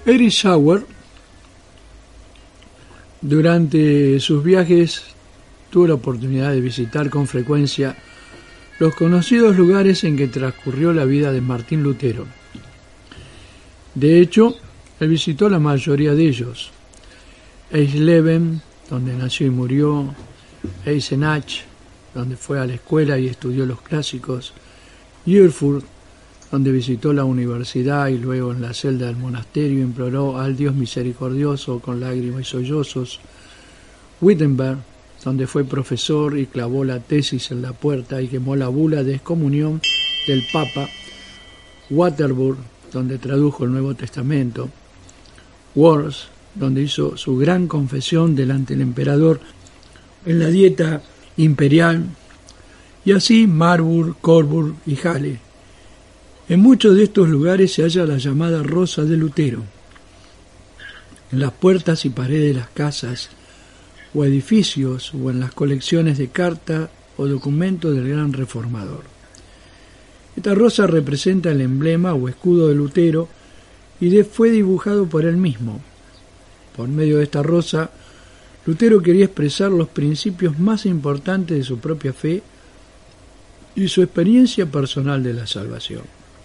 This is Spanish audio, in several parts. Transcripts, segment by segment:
Erich Sauer, durante sus viajes, tuvo la oportunidad de visitar con frecuencia los conocidos lugares en que transcurrió la vida de Martín Lutero. De hecho, él visitó la mayoría de ellos: Eisleben, donde nació y murió; Eisenach, donde fue a la escuela y estudió los clásicos; Erfurt, donde visitó la universidad y luego en la celda del monasterio imploró al Dios misericordioso con lágrimas y sollozos; Wittenberg, donde fue profesor y clavó la tesis en la puerta y quemó la bula de excomunión del Papa; Waterburg, donde tradujo el Nuevo Testamento; Worms, donde hizo su gran confesión delante del emperador en la dieta imperial; y así Marburg, Coburg y Halle. En muchos de estos lugares se halla la llamada Rosa de Lutero. En las puertas y paredes de las casas o edificios o en las colecciones de cartas o documentos del gran reformador. Esta rosa representa el emblema o escudo de Lutero y fue dibujado por él mismo. Por medio de esta rosa, Lutero quería expresar los principios más importantes de su propia fe y su experiencia personal de la salvación.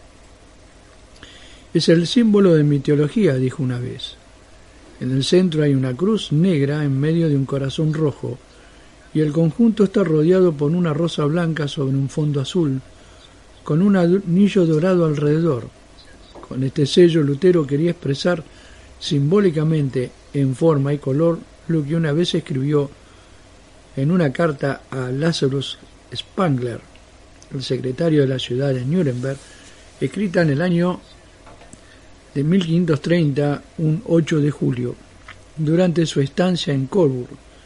Es el símbolo de mi teología, dijo una vez. En el centro hay una cruz negra en medio de un corazón rojo, y el conjunto está rodeado por una rosa blanca sobre un fondo azul, con un anillo dorado alrededor. Con este sello Lutero quería expresar simbólicamente, en forma y color, lo que una vez escribió en una carta a Lazarus Spangler, el secretario de la ciudad de Nuremberg, escrita en el año de 1530, un 8 de julio, durante su estancia en Coburg.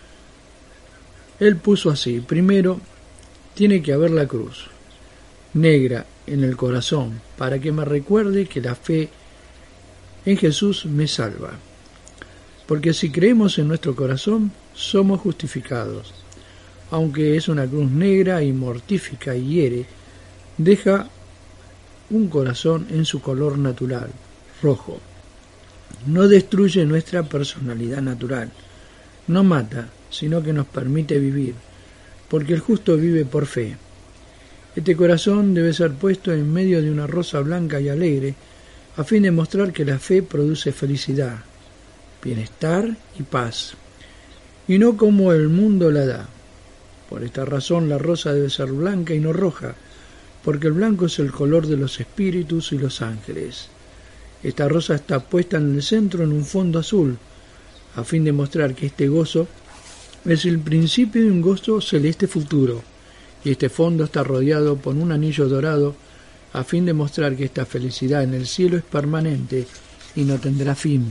Él puso así: primero, tiene que haber la cruz negra en el corazón, para que me recuerde que la fe en Jesús me salva. Porque si creemos en nuestro corazón, somos justificados. Aunque es una cruz negra y mortífica y hiere, deja un corazón en su color natural, rojo. No destruye nuestra personalidad natural, no mata, sino que nos permite vivir, porque el justo vive por fe. Este corazón debe ser puesto en medio de una rosa blanca y alegre, a fin de mostrar que la fe produce felicidad, bienestar y paz, y no como el mundo la da. Por esta razón la rosa debe ser blanca y no roja, porque el blanco es el color de los espíritus y los ángeles. Esta rosa está puesta en el centro en un fondo azul, a fin de mostrar que este gozo es el principio de un gozo celeste futuro, y este fondo está rodeado por un anillo dorado, a fin de mostrar que esta felicidad en el cielo es permanente y no tendrá fin,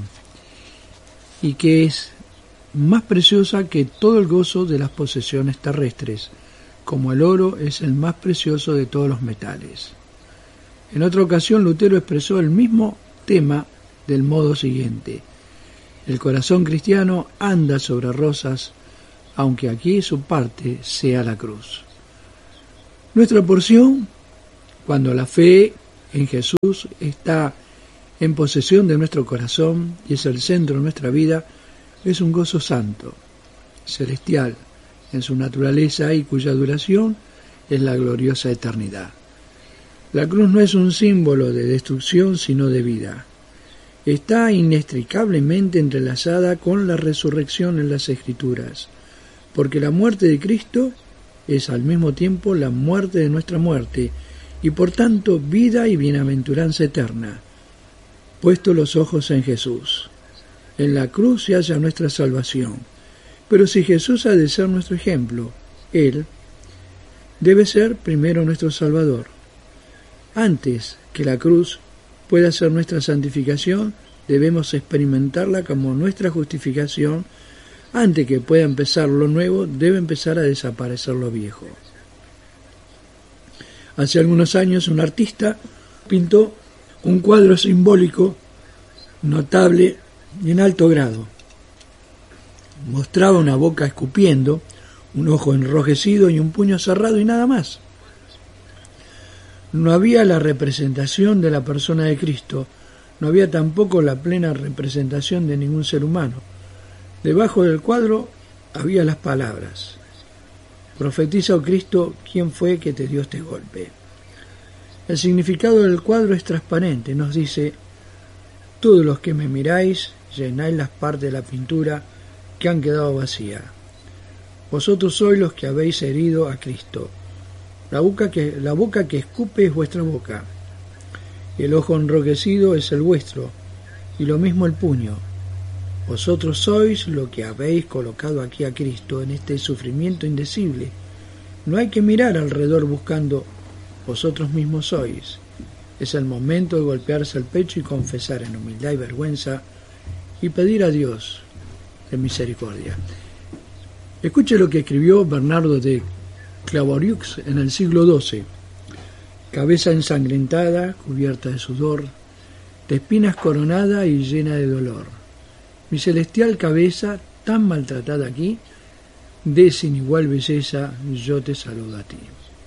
y que es más preciosa que todo el gozo de las posesiones terrestres, como el oro es el más precioso de todos los metales. En otra ocasión Lutero expresó el mismo tema del modo siguiente: el corazón cristiano anda sobre rosas, aunque aquí su parte sea la cruz. Nuestra porción, cuando la fe en Jesús está en posesión de nuestro corazón y es el centro de nuestra vida, es un gozo santo, celestial, en su naturaleza y cuya duración es la gloriosa eternidad. La cruz no es un símbolo de destrucción, sino de vida. Está inextricablemente entrelazada con la resurrección en las Escrituras, porque la muerte de Cristo es al mismo tiempo la muerte de nuestra muerte, y por tanto vida y bienaventuranza eterna. Puesto los ojos en Jesús, en la cruz se halla nuestra salvación. Pero si Jesús ha de ser nuestro ejemplo, Él debe ser primero nuestro Salvador. Antes que la cruz pueda ser nuestra santificación, debemos experimentarla como nuestra justificación. Antes que pueda empezar lo nuevo, debe empezar a desaparecer lo viejo. Hace algunos años un artista pintó un cuadro simbólico notable y en alto grado. Mostraba una boca escupiendo, un ojo enrojecido y un puño cerrado y nada más. No había la representación de la persona de Cristo, No había tampoco la plena representación de ningún ser humano. Debajo del cuadro había las palabras: profetiza, oh Cristo, ¿quién fue que te dio este golpe? El significado del cuadro es transparente. Nos dice: todos los que me miráis, llenáis las partes de la pintura que han quedado vacías. Vosotros sois los que habéis herido a Cristo. La boca que escupe es vuestra boca, y el ojo enrojecido es el vuestro, y lo mismo el puño. Vosotros sois lo que habéis colocado aquí a Cristo en este sufrimiento indecible. No hay que mirar alrededor buscando, vosotros mismos sois. Es el momento de golpearse el pecho y confesar en humildad y vergüenza y pedir a Dios de misericordia. Escuche lo que escribió Bernardo de Clairvaux en el siglo XII. Cabeza ensangrentada, cubierta de sudor, de espinas coronada y llena de dolor. Mi celestial cabeza, tan maltratada aquí, de sin igual belleza, yo te saludo a ti.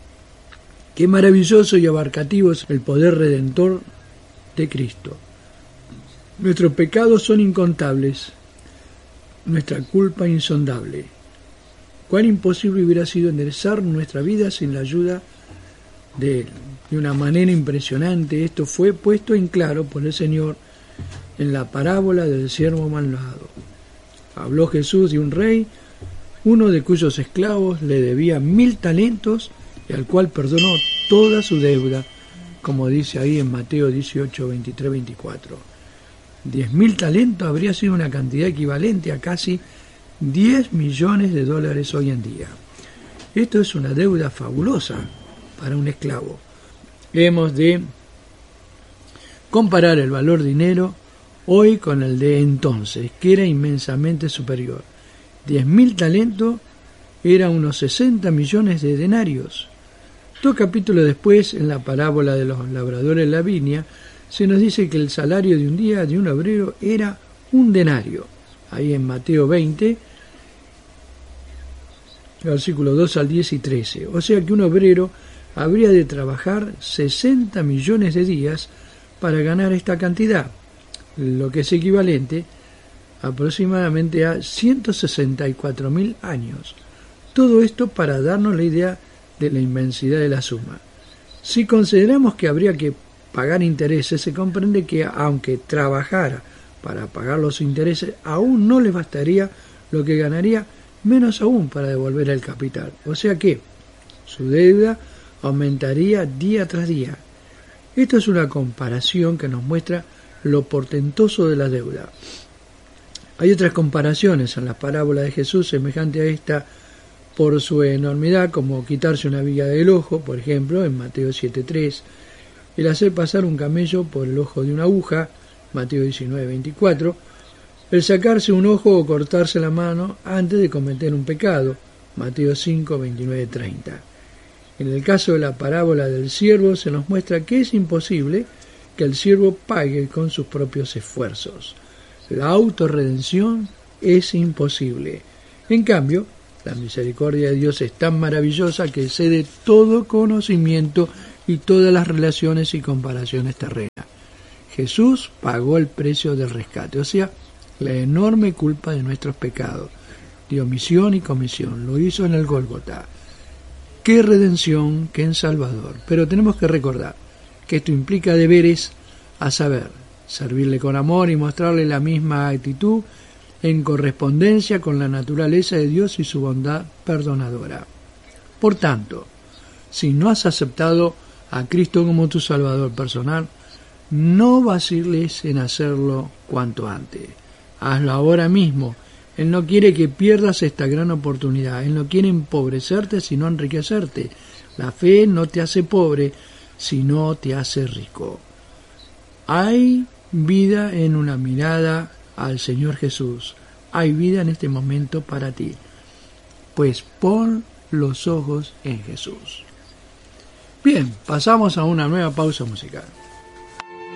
Qué maravilloso y abarcativo es el poder redentor de Cristo. Nuestros pecados son incontables, nuestra culpa insondable. Cuán imposible hubiera sido enderezar nuestra vida sin la ayuda de Él. De una manera impresionante esto fue puesto en claro por el Señor en la parábola del siervo malvado. Habló Jesús de un rey, uno de cuyos esclavos le debía 1000 talentos y al cual perdonó toda su deuda, como dice ahí en Mateo 18, 23, 24. 10.000 talentos habría sido una cantidad equivalente a casi 10 millones de dólares hoy en día. Esto es una deuda fabulosa para un esclavo. Hemos de comparar el valor dinero hoy con el de entonces, que era inmensamente superior. 10.000 talentos eran unos 60 millones de denarios. 2 capítulos después, en la parábola de los labradores de la viña, se nos dice que el salario de un día de un obrero era un denario. Ahí en Mateo 20, versículos 2 al 10 y 13. O sea que un obrero habría de trabajar 60 millones de días para ganar esta cantidad, lo que es equivalente aproximadamente a 164.000 años. Todo esto para darnos la idea de la inmensidad de la suma. Si consideramos que habría que pagar intereses, se comprende que aunque trabajara para pagar los intereses, aún no le bastaría lo que ganaría, menos aún para devolver el capital. O sea que su deuda aumentaría día tras día. Esto es una comparación que nos muestra lo portentoso de la deuda. Hay otras comparaciones en la parábola de Jesús semejante a esta por su enormidad, como quitarse una viga del ojo, por ejemplo, en Mateo 7.3, el hacer pasar un camello por el ojo de una aguja, Mateo 19.24, el sacarse un ojo o cortarse la mano antes de cometer un pecado, Mateo 5.29.30. En el caso de la parábola del siervo se nos muestra que es imposible que el siervo pague con sus propios esfuerzos. La autorredención es imposible. En cambio, la misericordia de Dios es tan maravillosa que excede todo conocimiento y todas las relaciones y comparaciones terrenas. Jesús pagó el precio del rescate, o sea, la enorme culpa de nuestros pecados, de omisión y comisión. Lo hizo en el Gólgota. ¡Qué redención, qué Salvador! Pero tenemos que recordar que esto implica deberes, a saber, servirle con amor y mostrarle la misma actitud en correspondencia con la naturaleza de Dios y su bondad perdonadora. Por tanto, si no has aceptado a Cristo como tu Salvador personal, no vaciles en hacerlo cuanto antes. Hazlo ahora mismo. Él no quiere que pierdas esta gran oportunidad. Él no quiere empobrecerte, sino enriquecerte. La fe no te hace pobre, sino te hace rico. Hay vida en una mirada al Señor Jesús. Hay vida en este momento para ti. Pues pon los ojos en Jesús. Bien, pasamos a una nueva pausa musical.